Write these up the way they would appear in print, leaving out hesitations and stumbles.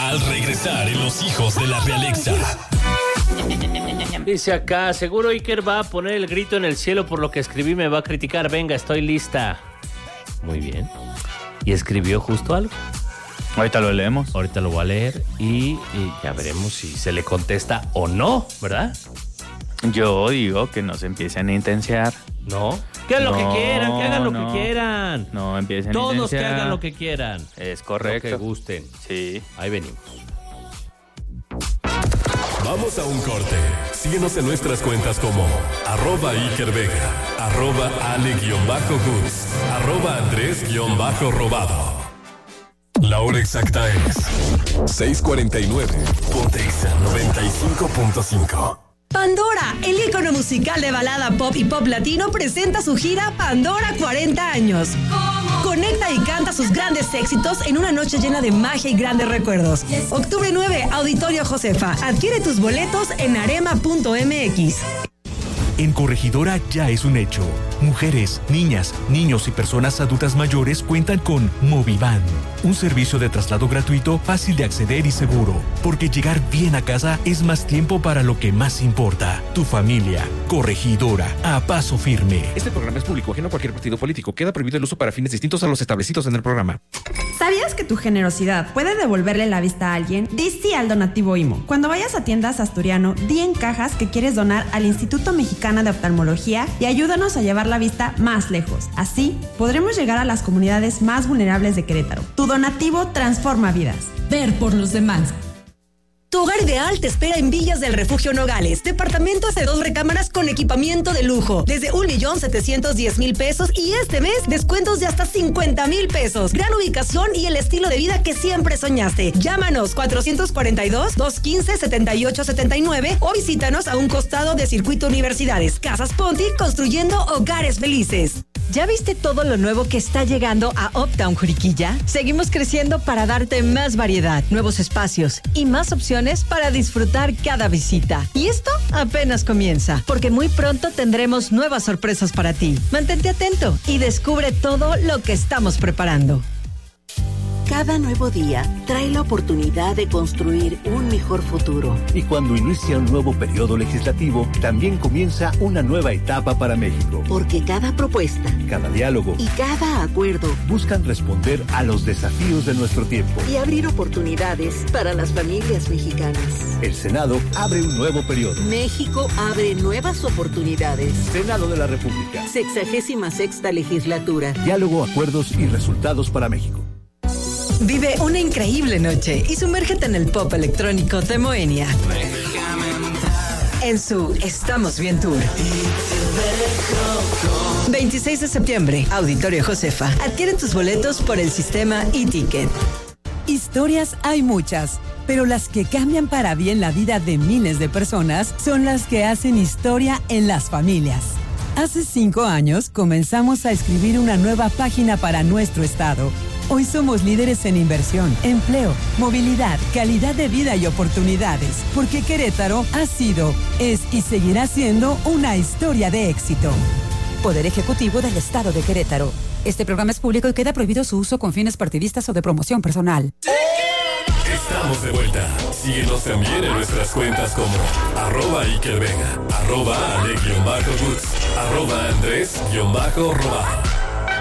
Al regresar en Los Hijos de la Realexa. Dice acá, seguro Iker va a poner el grito en el cielo por lo que escribí, me va a criticar. Venga, estoy lista. Muy bien. ¿Y escribió justo algo? Ahorita lo leemos. Ahorita lo voy a leer y ya veremos si se le contesta o no, ¿verdad? Yo digo que no se empiecen a intensiar. ¿No? Que hagan lo que quieran, que hagan lo que quieran. No empiecen a Todos intensiar. que hagan lo que quieran. Es correcto. Lo que gusten. Sí. Ahí venimos. Vamos a un corte. Síguenos en nuestras cuentas como @Iker Vega, @Ale_Gus, @Andrés_Robado. La hora exacta es 6:49. Ponte Exa 95.5. Pandora, el ícono musical de balada pop y pop latino, presenta su gira Pandora 40 años. Conecta y canta sus grandes éxitos en una noche llena de magia y grandes recuerdos. Octubre 9, Auditorio Josefa. Adquiere tus boletos en arema.mx. En Corregidora ya es un hecho. Mujeres, niñas, niños y personas adultas mayores cuentan con Movivan, un servicio de traslado gratuito, fácil de acceder y seguro. Porque llegar bien a casa es más tiempo para lo que más importa. Tu familia. Corregidora, a paso firme. Este programa es público, ajeno a cualquier partido político. Queda prohibido el uso para fines distintos a los establecidos en el programa. ¿Sabías que tu generosidad puede devolverle la vista a alguien? Di sí al donativo IMO. Cuando vayas a tiendas Asturiano, di en cajas que quieres donar al Instituto Mexicano de Oftalmología y ayúdanos a llevar la vista más lejos. Así, podremos llegar a las comunidades más vulnerables de Querétaro. Tu donativo transforma vidas. Ver por los demás. Tu hogar ideal te espera en Villas del Refugio Nogales. Departamentos de 2 recámaras con equipamiento de lujo. Desde 1,710,000 pesos y este mes descuentos de hasta 50,000 pesos. Gran ubicación y el estilo de vida que siempre soñaste. Llámanos 442-215-7879 o visítanos a un costado de Circuito Universidades. Casas Ponti, construyendo hogares felices. ¿Ya viste todo lo nuevo que está llegando a Uptown Juriquilla? Seguimos creciendo para darte más variedad, nuevos espacios y más opciones para disfrutar cada visita. Y esto apenas comienza, porque muy pronto tendremos nuevas sorpresas para ti. Mantente atento y descubre todo lo que estamos preparando. Cada nuevo día trae la oportunidad de construir un mejor futuro. Y cuando inicia un nuevo periodo legislativo, también comienza una nueva etapa para México. Porque cada propuesta, cada diálogo y cada acuerdo buscan responder a los desafíos de nuestro tiempo y abrir oportunidades para las familias mexicanas. El Senado abre un nuevo periodo. México abre nuevas oportunidades. Senado de la República. 66ª legislatura. Diálogo, acuerdos y resultados para México. Vive una increíble noche y sumérgete en el pop electrónico de Moenia. En su Estamos Bien Tour. 26 de septiembre, Auditorio Josefa. Adquiere tus boletos por el sistema e-ticket. Historias hay muchas, pero las que cambian para bien la vida de miles de personas son las que hacen historia en las familias. Hace 5 años comenzamos a escribir una nueva página para nuestro estado. Hoy somos líderes en inversión, empleo, movilidad, calidad de vida y oportunidades, porque Querétaro ha sido, es y seguirá siendo una historia de éxito. Poder Ejecutivo del Estado de Querétaro. Este programa es público y queda prohibido su uso con fines partidistas o de promoción personal. Estamos de vuelta. Síguenos también en nuestras cuentas como @Iker Vega, @Ale_Gus, @Andrés_Robado.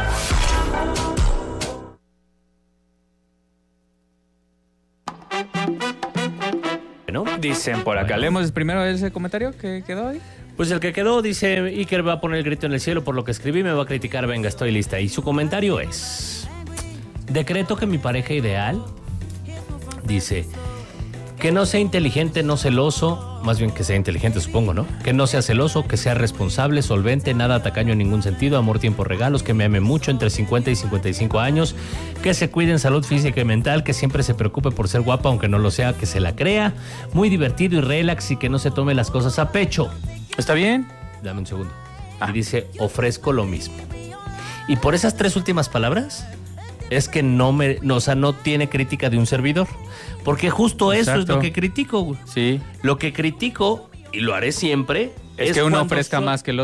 ¿No? Dicen por acá. ¿Leemos primero ese comentario que quedó ahí? Pues el que quedó dice, Iker va a poner el grito en el cielo por lo que escribí, me va a criticar, venga, estoy lista. Y su comentario es, decreto que mi pareja ideal, dice, que no sea inteligente, no celoso, más bien que sea inteligente supongo, ¿no? Que no sea celoso, que sea responsable, solvente, nada tacaño en ningún sentido, amor, tiempo, regalos, que me ame mucho entre 50 y 55 años, que se cuide en salud física y mental, que siempre se preocupe por ser guapa aunque no lo sea, que se la crea, muy divertido y relax y que no se tome las cosas a pecho. ¿Está bien? Dame un segundo. Y dice, ofrezco lo mismo. Y por esas 3 últimas palabras es que no tiene crítica de un servidor. Porque justo eso es lo que critico, güey. Sí. Lo que critico, y lo haré siempre, es que uno ofrezca más que el otro.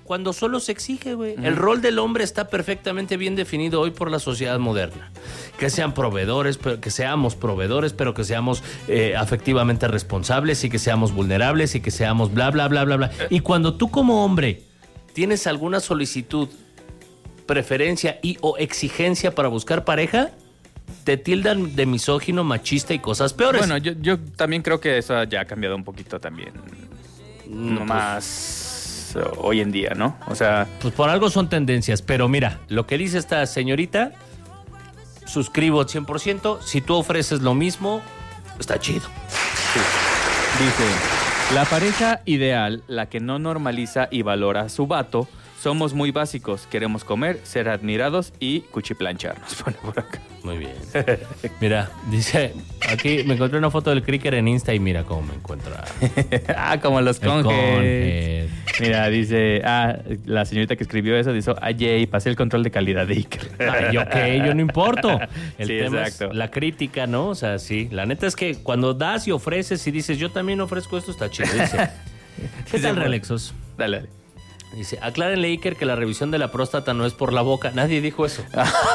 cuando solo se exige, güey. El rol del hombre está perfectamente bien definido hoy por la sociedad moderna. Que sean proveedores, pero que seamos proveedores, pero que seamos afectivamente responsables y que seamos vulnerables y que seamos bla, bla, bla, bla, bla. Y cuando tú como hombre tienes alguna solicitud, preferencia y o exigencia para buscar pareja, te tildan de misógino, machista y cosas peores. Bueno, yo también creo que eso ya ha cambiado un poquito también. No más hoy en día, ¿no? O sea... Pues por algo son tendencias, pero mira, lo que dice esta señorita, suscribo 100%, si tú ofreces lo mismo, está chido. Sí. Dice, la pareja ideal, la que no normaliza y valora a su vato, somos muy básicos, queremos comer, ser admirados y cuchiplancharnos. Pone por acá. Muy bien. Mira, dice, aquí me encontré una foto del Cricker en Insta y mira cómo me encuentra. Como los conjes. Conjes. Mira, dice, la señorita que escribió eso dice, Jay, pasé el control de calidad de Iker. Ay, ok, yo no importo. El sí, tema exacto. es la crítica, ¿no? O sea, sí. La neta es que cuando das y ofreces y dices, yo también ofrezco esto, está chido. Dice, ¿qué tal, Relexos? Dale. Dice, aclárenle, Iker, que la revisión de la próstata no es por la boca. Nadie dijo eso.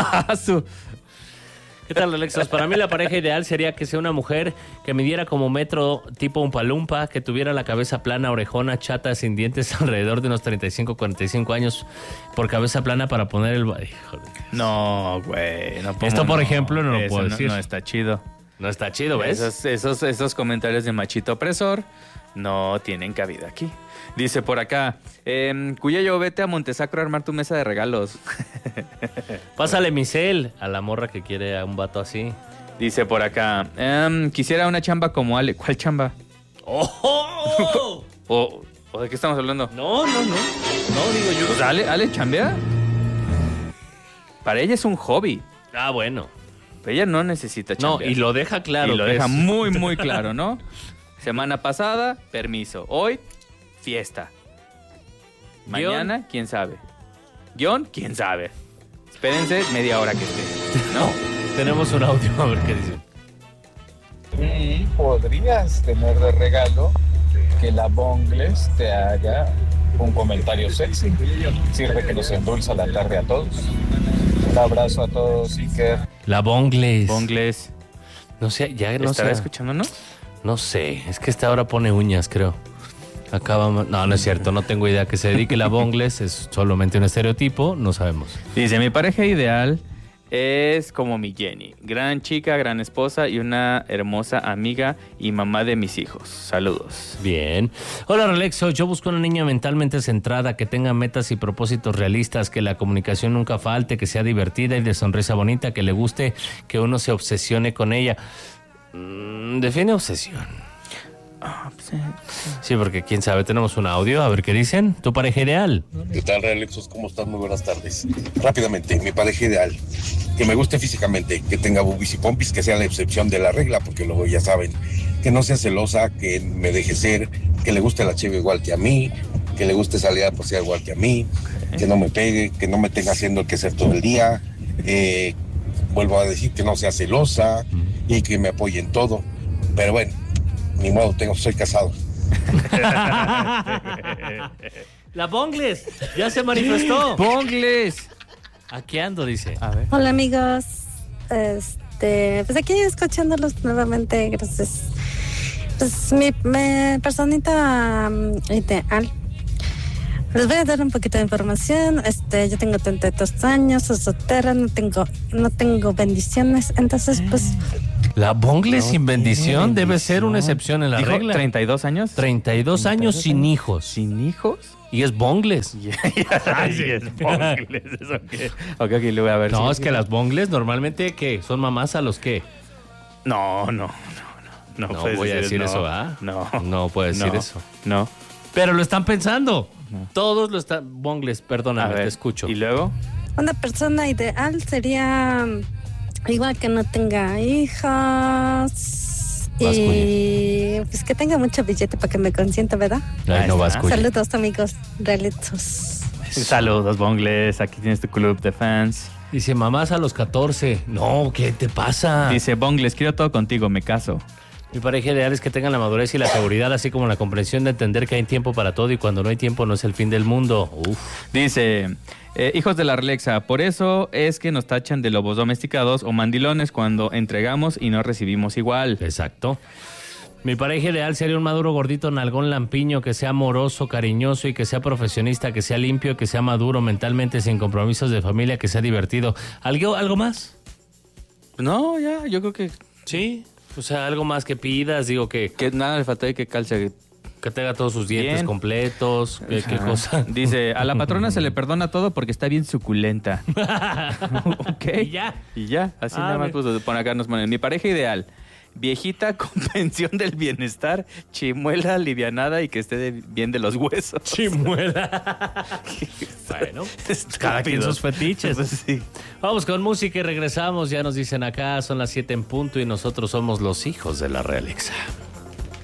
¿Qué tal, Alexos? Para mí la pareja ideal sería que sea una mujer que midiera como metro tipo Umpalumpa, que tuviera la cabeza plana, orejona, chata, sin dientes, alrededor de unos 35, 45 años por cabeza plana para poner el... Híjole. No, güey. No, esto, por ejemplo, no lo puedo decir. No está chido. No está chido, ¿ves? Esos comentarios de machito opresor no tienen cabida aquí. Dice por acá, Cuyayo, vete a Montesacro a armar tu mesa de regalos. Pásale mi cel a la morra que quiere a un vato así. Dice por acá, quisiera una chamba como Ale. ¿Cuál chamba? ¡Oh! ¿O de qué estamos hablando? No, digo yo. Pues Ale chambea. Para ella es un hobby. Ah, bueno. Pero ella no necesita chambear. No, y lo deja claro. Y lo deja muy, muy claro, ¿no? Semana pasada, permiso. Hoy, fiesta. Mañana, quién sabe. Guión, quién sabe. Espérense media hora que esté, ¿no? Tenemos un audio, a ver qué dice. Y podrías tener de regalo que la Bongles te haga un comentario sexy. Sirve que nos endulza la tarde a todos. Un abrazo a todos, Iker. La Bongles. Bongles. No sé, ya no sé. ¿Estará escuchando, no? No sé, es que esta hora pone uñas, creo. No es cierto, no tengo idea que se dedique la Bongles, es solamente un estereotipo, no sabemos. Dice, mi pareja ideal es como mi Jenny, gran chica, gran esposa y una hermosa amiga y mamá de mis hijos. Saludos. Bien. Hola, Relexo, yo busco una niña mentalmente centrada, que tenga metas y propósitos realistas, que la comunicación nunca falte, que sea divertida y de sonrisa bonita, que le guste, que uno se obsesione con ella. Define obsesión. Sí, porque quién sabe, tenemos un audio, a ver qué dicen. ¿Tu pareja ideal? ¿Qué tal, Relexos? ¿Cómo estás? Muy buenas tardes. Rápidamente, mi pareja ideal, que me guste físicamente, que tenga boobies y pompis, que sea la excepción de la regla, porque luego ya saben, que no sea celosa, que me deje ser, que le guste la cheve igual que a mí, que le guste salir a pasear igual que a mí, que no me pegue, que no me tenga haciendo el quehacer todo el día, vuelvo a decir que no sea celosa y que me apoye en todo, pero bueno, ni modo, soy casado. La Bongles, ya se manifestó. Bongles. Aquí ando, dice. A ver. Hola, amigos. Pues aquí escuchándolos nuevamente, gracias. Pues mi personita ideal. Les voy a dar un poquito de información. Yo tengo 32 años, soy soltera, no tengo bendiciones, entonces pues... La Bongles sin bendición debe ser una excepción en la regla. ¿32 años? 32 años sin hijos. ¿Sin hijos? Y es Bongles. Sí, es Bongles. ¿Eso qué? Ok, le voy a ver. No, es que las Bongles normalmente, ¿qué? ¿Son mamás a los qué? No voy a decir eso, ¿ah? No puedo decir eso. No. Pero lo están pensando. No. Todos lo están... Bongles, perdóname, te escucho. ¿Y luego? Una persona ideal sería... igual que no tenga hijos y pues que tenga mucho billete para que me consienta, ¿verdad? Saludos, amigos realitos. Saludos, Bongles. Aquí tienes tu club de fans. Dice, mamás a los 14. No, ¿qué te pasa? Dice, Bongles, quiero todo contigo, me caso. Mi pareja ideal es que tengan la madurez y la seguridad, así como la comprensión de entender que hay tiempo para todo y cuando no hay tiempo no es el fin del mundo. Uf. Dice, hijos de la Relexa, por eso es que nos tachan de lobos domesticados o mandilones cuando entregamos y no recibimos igual. Exacto. Mi pareja ideal sería un maduro gordito nalgón lampiño, que sea amoroso, cariñoso y que sea profesionista, que sea limpio, que sea maduro mentalmente, sin compromisos de familia, que sea divertido. ¿Algo más? No, ya, yo creo que... Sí, o sea, algo más que pidas, digo que nada le falta y que calce... Que tenga todos sus dientes bien completos. ¿Qué cosa? Dice, a la patrona se le perdona todo porque está bien suculenta. Ok. Y ya. Así nada más puso. Por acá nos ponen. Mi pareja ideal. Viejita con pensión del bienestar, chimuela alivianada y que esté bien de los huesos. Chimuela. Bueno, cada quien sus fetiches. Pues sí. Vamos con música y regresamos. Ya nos dicen acá, son las 7 en punto y nosotros somos los hijos de la Relexa.